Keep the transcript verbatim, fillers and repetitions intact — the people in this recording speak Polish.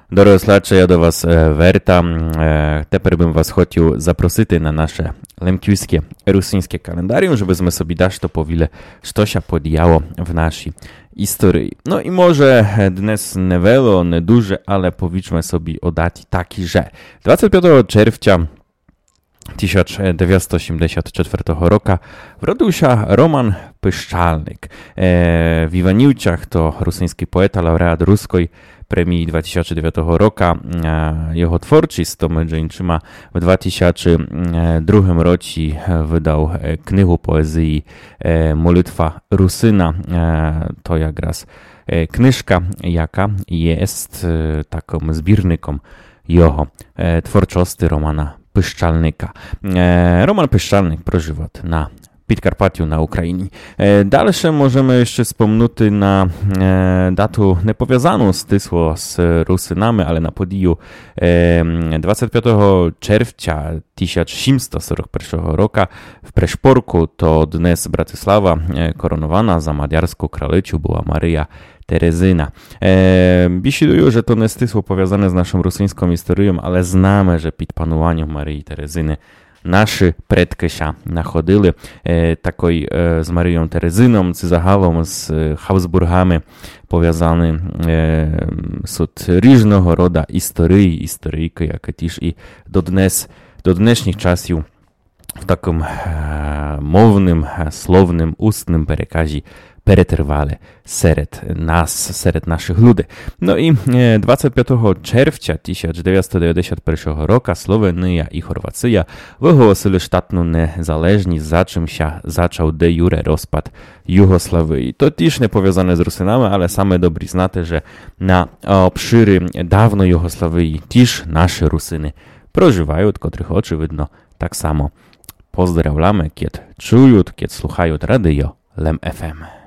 Дорослаче, я до вас е, верта. Е, Тепер бим вас хотів запросити на наше лемківське русинське календаріум, щоб ми собі дашто повіли, що ся подіяло в нашій історії. Ну і може днес не вело, не дуже, але повічме собі о даті такі же. двадцять п'ятого червня tysiąc dziewięćset osiemdziesiątego czwartego roku wrodził się Roman Pyszczalnik. E, w Iwaniłciach to rosyjski poeta, laureat ruskiej premii dwa tysiące dziewiątego roku. E, jego twórczość to między innymi w dwa tysiące drugim roku wydał knygę poezji e, Molitwa Rusyna. E, to jak raz e, knyżka, jaka jest e, taką zbiornikiem jego e, twórczości Romana Pyszczalnika. E, Roman Pyszczalnik prożywa na Podkarpaciu, na Ukrainie. E, dalsze możemy jeszcze wspomnieć na e, datu niepowiązaną stysło z Rusynami, ale na podiju e, dwudziestego piątego czerwca tysiąc siedemset czterdziestego pierwszego roku w Preszporku to dnes Bratysława e, koronowana za maďarską królecią była Maryja Terezyna. E, Bisiduję, że to nie stysło powiązane z naszą rosyjską historią, ale znamy, że pod panowaniem Maryi Terezyny nasi предки się nachodzili e, takoj e, z Maryją Terezyną, z zagalom z Habsburgami powiązany e, z różnego rodzaju historii, historyjki, jak też i do dnes, do dnešních czasów w takim e, mownym, słownym, ustnym переказі перетервали серед нас, серед наших людей. Ну і двадцять п'ятого червня tysiąc dziewięćset dziewięćdziesiątego pierwszego roku Словенія і Хорватія виголосили штатну незалежність, за чим się zaczął de jure rozpad Jugosławii. To też nie powiązane z Rusynami, ale same dobry znate, że na obszyry dawno Jugosławii też nasze Rusyny prożywają, od których oczywidno tak samo pozdrawiamy, kiedy czują, kiedy słuchają radio Lem F M.